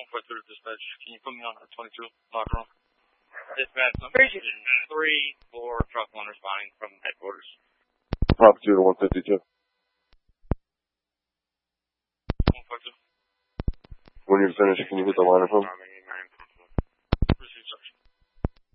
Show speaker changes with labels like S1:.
S1: 142 to dispatch. Can you put me on a 22 locker room? Dispatch, I'm 3-4 truck 1 responding from headquarters.
S2: Pop 2 to 152.
S1: 142.
S2: When you're finished, can you hit the line of home?